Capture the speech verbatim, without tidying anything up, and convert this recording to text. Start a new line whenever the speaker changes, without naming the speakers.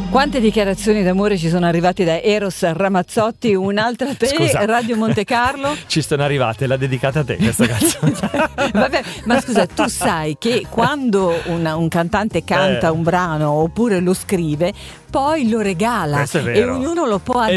Quante dichiarazioni d'amore ci sono arrivate da Eros Ramazzotti, un'altra a te,
Scusa.
Radio Monte Carlo.
Ci sono arrivate, l'ha dedicata a te questa canzone.
Vabbè, ma scusa, tu sai che quando una, un cantante canta
Eh.
un brano oppure lo scrive, poi lo regala
Questo è
e
vero.
ognuno lo può adattare